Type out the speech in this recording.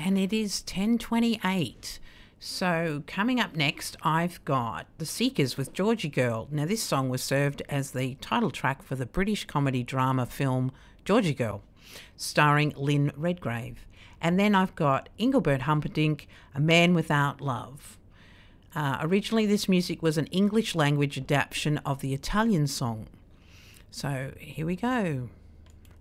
And it is 10:28. So coming up next, I've got The Seekers with Georgie Girl. Now, this song was served as the title track for the British comedy drama film Georgie Girl, starring Lynn Redgrave. And then I've got Engelbert Humperdinck, A Man Without Love. Originally, this music was an English language adaptation of the Italian song. So here we go.